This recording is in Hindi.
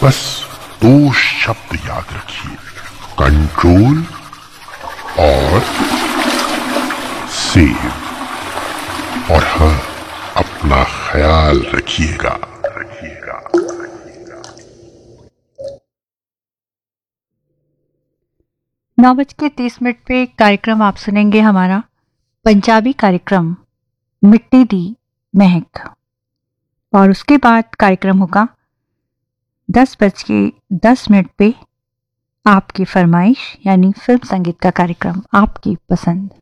बस दो शब्द याद रखिए, कंट्रोल और सेव। और हाँ, अपना ख्याल रखिएगा। 9:30 पे कार्यक्रम आप सुनेंगे, हमारा पंजाबी कार्यक्रम मिट्टी दी महक। और उसके बाद कार्यक्रम होगा 10:10 पे आपकी फरमाइश, यानी फिल्म संगीत का कार्यक्रम, आपकी पसंद।